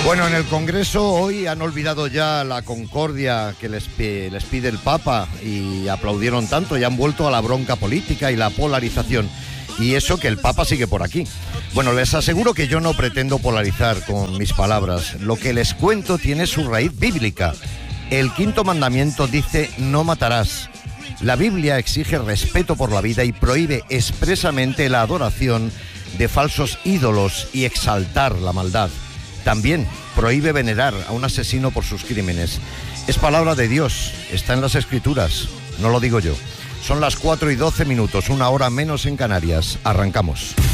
Bueno, en el Congreso hoy han olvidado ya la concordia que les pide el Papa y aplaudieron tanto y han vuelto a la bronca política y la polarización. Y eso que el Papa sigue por aquí. Bueno, les aseguro que yo no pretendo polarizar con mis palabras. Lo que les cuento tiene su raíz bíblica. El quinto mandamiento dice: no matarás. La Biblia exige respeto por la vida y prohíbe expresamente la adoración de falsos ídolos y exaltar la maldad. También prohíbe venerar a un asesino por sus crímenes. Es palabra de Dios, está en las Escrituras, no lo digo yo. Son las 4:12, 1 hora menos en Canarias. Arrancamos.